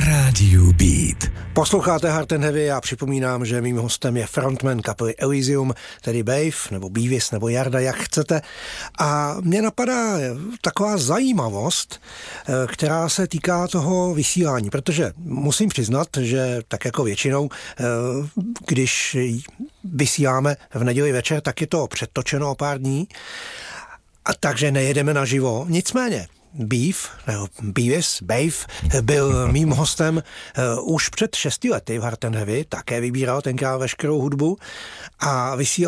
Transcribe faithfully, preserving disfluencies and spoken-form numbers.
rádiu Beat. Posloucháte Hard and Heavy a připomínám, že mým hostem je frontman kapely Elysium, tedy Bave, nebo Beavis, nebo Jarda, jak chcete. A mě napadá taková zajímavost, která se týká toho vysílání, protože musím přiznat, že tak jako většinou, když vysíláme v neděli večer, tak je to předtočeno o pár dní, a takže nejedeme naživo. Nicméně, Beef, nebo Beavis, Bave, byl mým hostem uh, už před šesti lety v Hard and Heavy, také vybíral tenkrát veškerou hudbu a vysílal